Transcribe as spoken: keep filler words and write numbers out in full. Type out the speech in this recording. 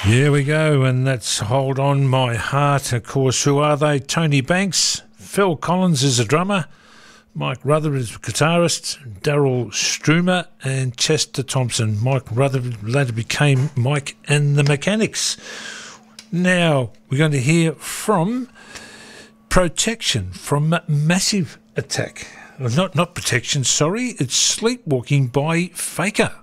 Here we go, and that's Hold On My Heart. Of course, who are they? Tony Banks, Phil Collins is a drummer, Mike Rutherford is a guitarist, Daryl Stroomer and Chester Thompson. Mike Rutherford later became Mike and the Mechanics. Now, we're going to hear from Protection, from Massive Attack. Not, not Protection, sorry, it's Sleepwalking by Faker.